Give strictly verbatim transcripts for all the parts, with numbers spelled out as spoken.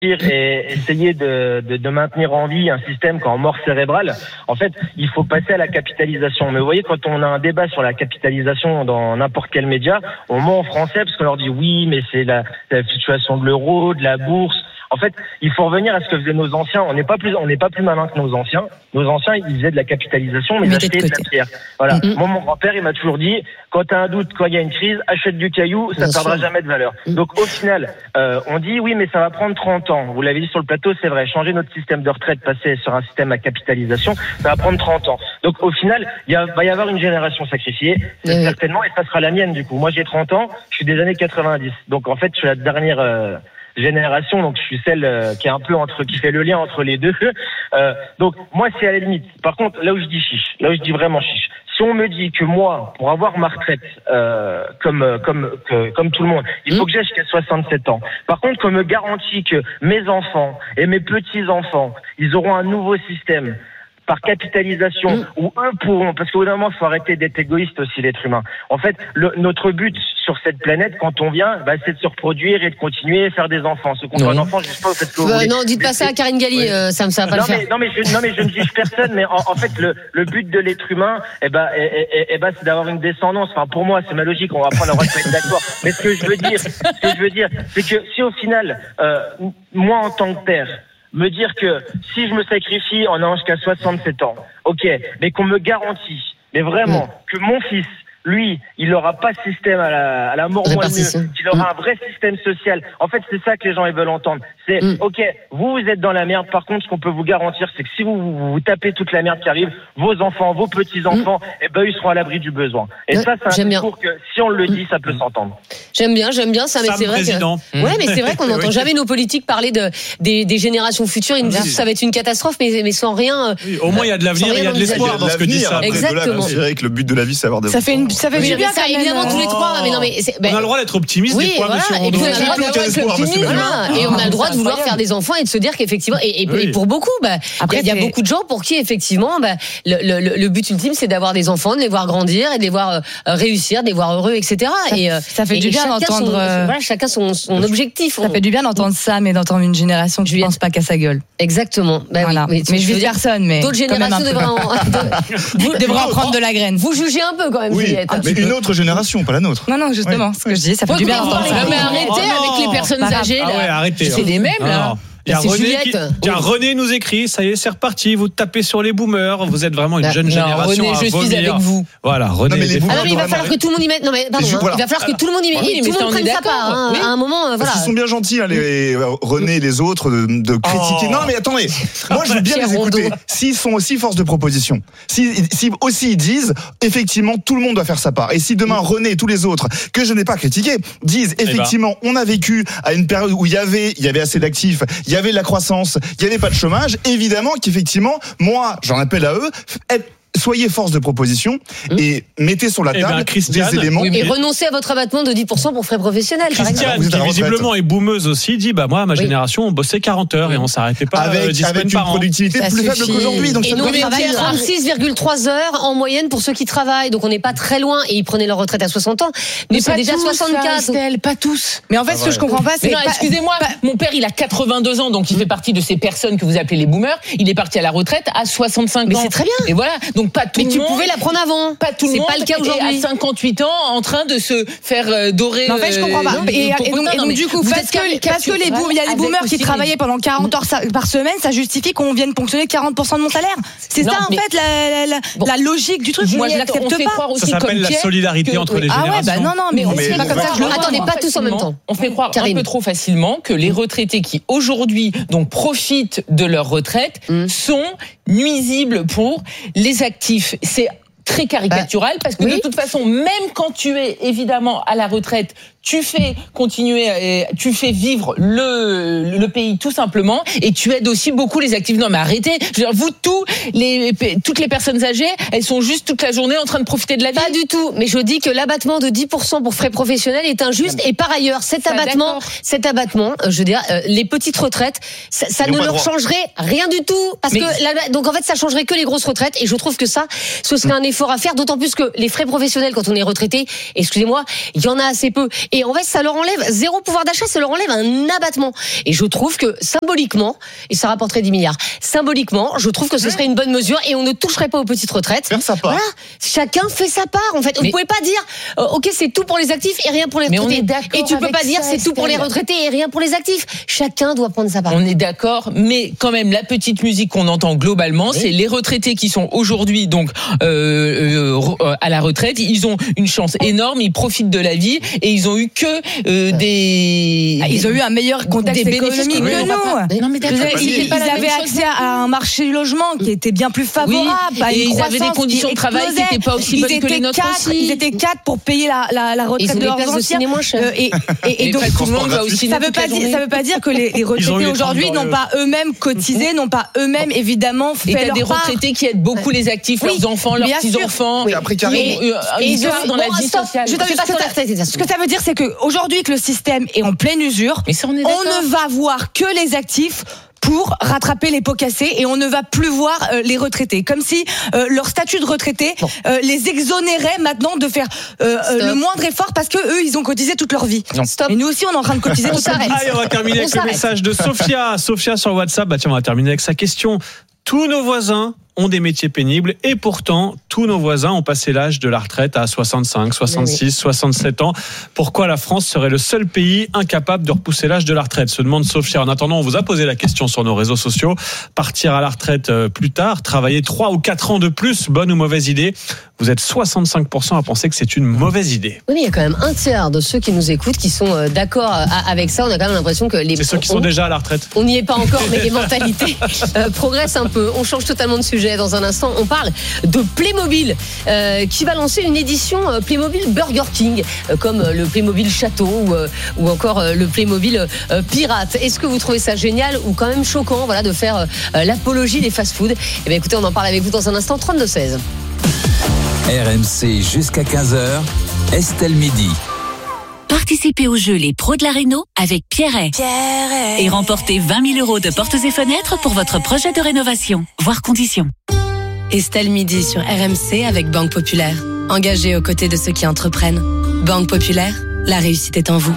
et essayer de, de, de maintenir en vie un système qui est en mort cérébrale, en fait, il faut passer à la capitalisation. Mais vous voyez, quand on a un débat sur la capitalisation dans n'importe quel média, on ment en français parce qu'on leur dit oui, mais c'est la, la situation de l'euro, de la bourse. En fait, il faut revenir à ce que faisaient nos anciens. On n'est pas plus, on n'est pas plus malin que nos anciens. Nos anciens, ils faisaient de la capitalisation, mais ils achetaient de, de la pierre. Voilà. Mm-hmm. Moi, mon grand-père, il m'a toujours dit, quand t'as un doute, quand il y a une crise, achète du caillou, ça ne perdra jamais de valeur. Mm-hmm. Donc, au final, euh, on dit, oui, mais ça va prendre trente ans. Vous l'avez dit sur le plateau, c'est vrai. Changer notre système de retraite, passer sur un système à capitalisation, ça va prendre trente ans. Donc, au final, il y a, va y avoir une génération sacrifiée, mm-hmm. certainement, et ça sera la mienne, du coup. Moi, j'ai trente ans, je suis des années quatre-vingt-dix. Donc, en fait, je suis la dernière, euh, génération, donc je suis celle euh, qui est un peu entre, qui fait le lien entre les deux. Euh, donc moi c'est à la limite. Par contre, là où je dis chiche, là où je dis vraiment chiche, si on me dit que moi, pour avoir ma retraite euh, comme comme que, comme tout le monde, il faut que j'aie jusqu'à soixante-sept ans. Par contre, qu'on me garantit que mes enfants et mes petits enfants, ils auront un nouveau système par capitalisation, mmh. où eux pourront, parce qu'au bout d'un moment, il faut arrêter d'être égoïste aussi, l'être humain. En fait, le, notre but sur cette planète, quand on vient, bah, c'est de se reproduire et de continuer à faire des enfants. Ceux qui ont un enfant, je ne sais pas, faites ce que vous euh, voulez. Non, dites pas ça à Karine Galli, oui. euh, ça ne va pas non, le faire. Mais, non, mais je, non, mais je ne juge personne, mais en, en fait, le, le but de l'être humain, eh ben, eh, eh, eh ben, c'est d'avoir une descendance. Enfin, pour moi, c'est ma logique, on va prendre le droit de pas être d'accord. Mais ce que je veux dire, ce que je veux dire, c'est que si au final, euh, moi, en tant que père, me dire que si je me sacrifie en allant jusqu'à soixante-sept ans, ok, mais qu'on me garantit, mais vraiment, que mon fils, lui, il n'aura pas de système à la, à la mort moelleux, qu'il aura mmh. un vrai système social. En fait, c'est ça que les gens ils veulent entendre. C'est, mmh. ok, vous, vous êtes dans la merde. Par contre, ce qu'on peut vous garantir, c'est que si vous, vous, vous tapez toute la merde qui arrive, vos enfants, vos petits-enfants, mmh. eh ben, ils seront à l'abri du besoin. Et ouais, ça, c'est un j'aime discours bien. Que, si on le dit, ça peut mmh. s'entendre. J'aime bien, j'aime bien ça, mais Sam c'est vrai président. que, mmh. ouais, mais c'est vrai qu'on n'entend oui. jamais nos politiques parler de, des, des générations futures. Ils nous disent que ça va être une catastrophe, mais, mais sans rien. Oui, au moins, il y a de l'avenir, il y a de l'espoir dans ce que dit ça. Exactement. C'est vrai que le but de la vie, c'est avoir des ça fait une, ça fait du bien. Évidemment, tous les trois. Mais non, mais ben, on a le droit d'être optimiste oui, des fois, voilà, monsieur et puis on a le droit d'être optimiste, voilà, et on a le droit de vouloir faire des enfants et de se dire qu'effectivement, et, et, oui. et pour beaucoup, bah, après, il y a c'est... beaucoup de gens pour qui effectivement, bah, le, le, le but ultime, c'est d'avoir des enfants, de les voir grandir et de les voir euh, réussir, de les voir heureux, et cetera. Ça, et euh, ça fait et, du bien d'entendre. Son, euh, voilà, chacun son, son objectif. Ça on... fait du bien d'entendre ça, mais d'entendre une génération qui ne pense pas qu'à sa gueule. Exactement. Bah, voilà. oui, mais, mais je vis personne, mais d'autres générations devraient en prendre de la graine. Vous jugez un peu quand même, Juliette. Mais une autre génération, pas la nôtre. Non, non, justement, oui. ce que je dis, ça fait du bien d'entendre ça. Mais arrêtez oh avec les personnes âgées, là. Ah ouais, arrêtez. C'est les mêmes, là. Il y a René, qui, tiens, René nous écrit, ça y est, c'est reparti, vous tapez sur les boomers, vous êtes vraiment une jeune non, génération René, à je vomir. suis avec vous. Voilà, René. Non, mais les alors il va falloir que tout le monde y mette. Non mais pardon, hein, voilà. il va falloir que tout le monde y mette. Oui, tout le monde prenne sa part. Hein, oui. À un moment, voilà. Parce qu'ils sont bien gentils, hein, les René et les autres, de, de critiquer. Oh. Non mais attendez, moi je veux bien les écouter. S'ils sont aussi force de proposition, si, si aussi ils disent, effectivement, tout le monde doit faire sa part. Et si demain René et tous les autres que je n'ai pas critiqués disent, effectivement, on a vécu à une période où il y avait, il y avait assez d'actifs, il y avait de la croissance. Il n'y avait pas de chômage, évidemment qu'effectivement, moi, j'en appelle à eux, être soyez force de proposition mmh. et mettez sur la table eh ben, des éléments. Oui, et renoncez à votre abattement de dix pour cent pour frais professionnels. Christiane, qui visiblement est boumeuse aussi, dit bah moi, ma oui. génération, on bossait quarante heures oui. et on s'arrêtait pas avec, euh, dix avec une par productivité ça plus suffit. faible qu'aujourd'hui. Donc et nous, on travaille trente-six virgule trois heures en moyenne pour ceux qui travaillent. Donc on n'est pas très loin et ils prenaient leur retraite à soixante ans. Nous, c'est déjà tous, soixante-quatre. Estelle, pas tous. Mais en fait, ce que je comprends pas, c'est. Non, excusez-moi, mon père, il a quatre-vingt-deux ans, donc il fait partie de ces personnes que vous appelez les boomers. Il est parti à la retraite à soixante-cinq ans. Mais c'est très bien. Et voilà. Donc pas tout le monde. La prendre avant. Pas tout le c'est monde. C'est pas le cas aujourd'hui. À cinquante-huit ans, en train de se faire euh, dorer. Non, en fait, je comprends pas. Euh, et, et, et donc, et donc du coup, parce que, parce que les boom, il y a les boomers qui travaillaient pendant quarante heures par semaine, ça justifie qu'on vienne ponctionner quarante pour cent de mon salaire. C'est non, ça, en fait, la, la, bon. la logique du truc. Juliette, moi, je l'accepte pas. Ça s'appelle la solidarité entre les générations. Ah ouais, bah non, non, mais c'est pas comme ça. Attendez, pas tous en même temps. On fait croire un peu trop facilement que les retraités qui aujourd'hui donc profitent de leur retraite sont nuisibles pour les actifs. C'est très caricatural, parce que oui. de toute façon, même quand tu es évidemment à la retraite, tu fais continuer, tu fais vivre le le pays tout simplement, et tu aides aussi beaucoup les actifs. Non mais arrêtez, je veux dire, vous tous les toutes les personnes âgées, elles sont juste toute la journée en train de profiter de la vie. Pas du tout, mais je dis que l'abattement de dix pour cent pour frais professionnels est injuste, et par ailleurs cet ça, abattement, d'accord. cet abattement, je veux dire, euh, les petites retraites, ça, ça ne leur changerait rien du tout, parce mais que la, donc en fait ça changerait que les grosses retraites, et je trouve que ça, ce serait un effort à faire, d'autant plus que les frais professionnels quand on est retraité, excusez-moi, il y en a assez peu. Et en fait, ça leur enlève zéro pouvoir d'achat, ça leur enlève un abattement. Et je trouve que symboliquement, et ça rapporterait dix milliards, symboliquement, je trouve que ce serait une bonne mesure et on ne toucherait pas aux petites retraites. Faire sa part. Voilà, chacun fait sa part. En fait, mais vous pouvez pas dire, euh, ok, c'est tout pour les actifs et rien pour les retraités. Et tu peux pas dire, c'est tout pour les retraités et rien pour les actifs. Chacun doit prendre sa part. On est d'accord, mais quand même, la petite musique qu'on entend globalement, oui. c'est les retraités qui sont aujourd'hui donc euh, euh, à la retraite. Ils ont une chance énorme, ils profitent de la vie et ils ont eu que euh, des. Ah, ils ont eu un meilleur contexte économique que nous. Non, mais ils, ils avaient accès à un marché du logement qui était bien plus favorable. Oui, et ils avaient des conditions de travail qui n'étaient pas aussi bonnes que les nôtres aussi. Ils étaient quatre pour payer la, la, la retraite de leurs anciens. Euh, et, et, et donc, tout le monde va aussi. Ça veut pas dire, ça veut pas dire que les, les retraités aujourd'hui n'ont pas eux-mêmes cotisé, n'ont pas eux-mêmes évidemment fait leur part. Et des retraités qui aident beaucoup les actifs, leurs enfants, leurs petits-enfants. Oui, après Karine. Et ils sont dans la vie sociale. Ce que ça veut dire, c'est qu'aujourd'hui que le système est en pleine usure, on ne va voir que les actifs pour rattraper les pots cassés et on ne va plus voir euh, les retraités. Comme si euh, leur statut de retraité bon. euh, les exonérait maintenant de faire euh, le moindre effort parce que eux ils ont cotisé toute leur vie. Non. Stop. Et nous aussi on est en train de cotiser toute notre vie. Allez, on va terminer on avec s'arrête. le message de Sophia. Sophia sur WhatsApp. Bah tiens, on va terminer avec sa question. Tous nos voisins ont des métiers pénibles et pourtant tous nos voisins ont passé l'âge de la retraite à soixante-cinq, soixante-six, oui. soixante-sept ans. Pourquoi la France serait le seul pays incapable de repousser l'âge de la retraite, se demande Sophia. En attendant, on vous a posé la question sur nos réseaux sociaux. Partir à la retraite plus tard, travailler trois ou quatre ans de plus, bonne ou mauvaise idée? Vous êtes soixante-cinq pour cent à penser que c'est une mauvaise idée. Oui, mais il y a quand même un tiers de ceux qui nous écoutent qui sont d'accord avec ça. On a quand même l'impression que les... C'est ceux qui sont on... déjà à la retraite. On n'y est pas encore, mais les mentalités euh, progressent un peu. On change totalement de sujet. Dans un instant, on parle de Playmobil euh, qui va lancer une édition euh, Playmobil Burger King, euh, comme euh, le Playmobil Château ou, euh, ou encore euh, le Playmobil euh, Pirate. Est-ce que vous trouvez ça génial ou quand même choquant, voilà, de faire euh, l'apologie des fast-food? Eh bien, écoutez, on en parle avec vous dans un instant. Trente-deux seize. R M C jusqu'à quinze heures, Estelle Midi. Participez au jeu Les Pros de la Réno avec Pierret. Pierret. Et remportez vingt mille euros de portes et fenêtres pour votre projet de rénovation. Voir conditions. Estelle Midi sur R M C avec Banque Populaire. Engagée aux côtés de ceux qui entreprennent. Banque Populaire, la réussite est en vous.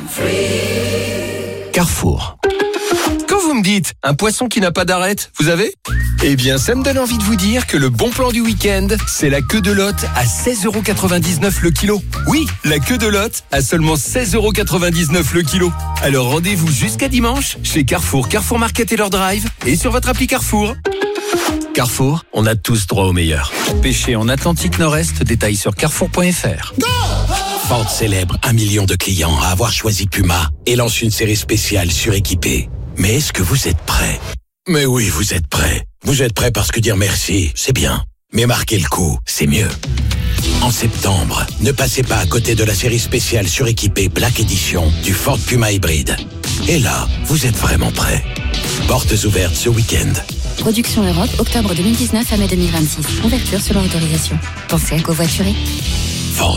Carrefour. Quand vous me dites un poisson qui n'a pas d'arête, vous avez ? Eh bien, ça me donne envie de vous dire que le bon plan du week-end, c'est la queue de lotte à seize euros quatre-vingt-dix-neuf le kilo. Oui, la queue de lotte à seulement seize euros quatre-vingt-dix-neuf le kilo. Alors rendez-vous jusqu'à dimanche chez Carrefour, Carrefour Market et leur drive et sur votre appli Carrefour. Carrefour, on a tous droit au meilleur. Pêcher en Atlantique Nord-Est, détail sur carrefour point f r. Ford célèbre un million de clients à avoir choisi Puma et lance une série spéciale suréquipée. Mais est-ce que vous êtes prêts ? Mais oui, vous êtes prêts. Vous êtes prêts parce que dire merci, c'est bien. Mais marquer le coup, c'est mieux. En septembre, ne passez pas à côté de la série spéciale suréquipée Black Edition du Ford Puma hybride. Et là, vous êtes vraiment prêts. Portes ouvertes ce week-end. Production Europe, octobre deux mille dix-neuf à mai deux mille vingt-six. Ouverture selon autorisation. Pensez à covoiturer. Ford.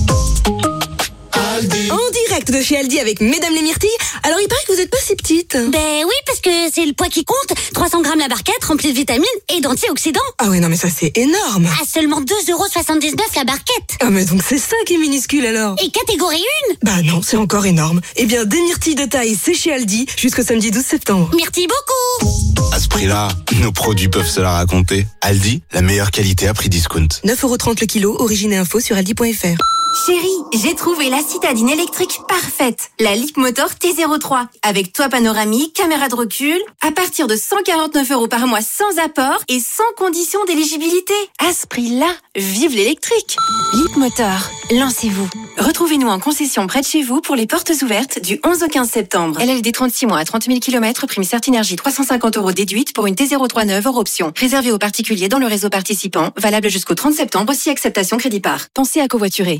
En direct de chez Aldi avec Mesdames les Myrtilles. Alors il paraît que vous êtes pas si petite. Ben oui, parce que c'est le poids qui compte. trois cents grammes la barquette, remplie de vitamines et d'antioxydants. Ah ouais, non mais ça c'est énorme. À seulement deux euros soixante-dix-neuf la barquette. Ah mais donc c'est ça qui est minuscule alors. Et catégorie un. Bah non, c'est encore énorme. Eh bien, des myrtilles de taille, c'est chez Aldi jusqu'au samedi douze septembre. Myrtilles beaucoup. À ce prix-là, nos produits peuvent se la raconter. Aldi, la meilleure qualité à prix discount. neuf euros trente le kilo, origine et info sur aldi point f r. Chérie, j'ai trouvé la citadine électrique parfaite. La Leapmotor T zéro trois. Avec toit panoramique, caméra de recul. À partir de cent quarante-neuf euros par mois sans apport et sans condition d'éligibilité. À ce prix-là, vive l'électrique. Leapmotor, lancez-vous. Retrouvez-nous en concession près de chez vous pour les portes ouvertes du onze au quinze septembre. L L D trente-six mois à trente mille kilomètres, prime Certinergie trois cent cinquante euros déduite pour une T zéro trois neuve hors option. Réservée aux particuliers dans le réseau participant. Valable jusqu'au trente septembre si acceptation crédit par. Pensez à covoiturer.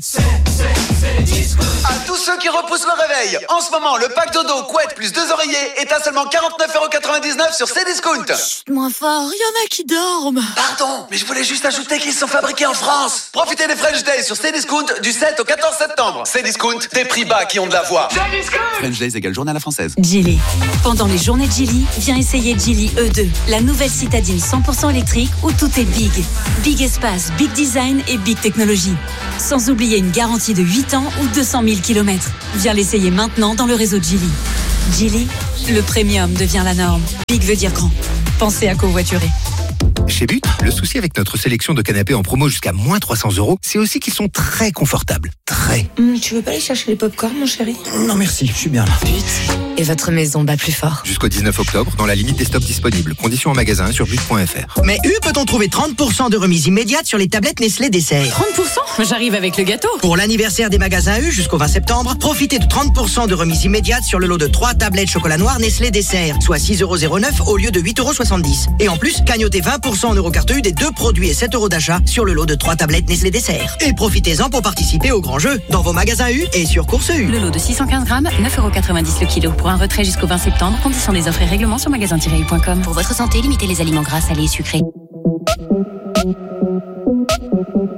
À tous ceux qui repoussent le réveil, en ce moment, le pack dodo, couette plus deux oreillers est à seulement quarante-neuf euros quatre-vingt-dix-neuf sur Cdiscount. Chut, moins fort, il y en a qui dorment. Pardon, mais je voulais juste ajouter qu'ils sont fabriqués en France. Profitez des French Days sur Cdiscount du sept au quatorze septembre. Cdiscount, des prix bas qui ont de la voix. French Days égale journée à la française. Geely. Pendant les journées de Geely, viens essayer Geely E deux, la nouvelle citadine cent pour cent électrique où tout est big. Big espace, big design et big technologie. Sans oublier une garantie de huit ans ou deux cent mille kilomètres. Viens l'essayer maintenant dans le réseau Geely. Geely, le premium devient la norme. Big veut dire grand. Pensez à covoiturer. Chez But, le souci avec notre sélection de canapés en promo jusqu'à moins trois cents euros, c'est aussi qu'ils sont très confortables. Très. Mmh, tu veux pas aller chercher les pop-corn, mon chéri? Non merci, je suis bien là. But. Et votre maison bat plus fort. Jusqu'au dix-neuf octobre, dans la limite des stocks disponibles. Conditions en magasin sur but point f r. Mais U peut-on trouver trente pour cent de remise immédiate sur les tablettes Nestlé Dessert? trente pour cent? J'arrive avec le gâteau. Pour l'anniversaire des magasins U jusqu'au vingt septembre, profitez de trente pour cent de remise immédiate sur le lot de trois tablettes chocolat noir Nestlé Dessert, soit six euros zéro neuf au lieu de huit euros soixante-dix. Et en plus, cagnotez vingt pour cent en eurocarte U des deux produits et sept euros d'achat sur le lot de trois tablettes Nestlé Dessert. Et profitez-en pour participer au grand jeu dans vos magasins U et sur Course U. Le lot de six cent quinze grammes, neuf euros quatre-vingt-dix le kilo. Pour un retrait jusqu'au vingt septembre, conditions des offres et règlements sur magasin tiret u point com. Pour votre santé, limitez les aliments gras, salés et sucrés.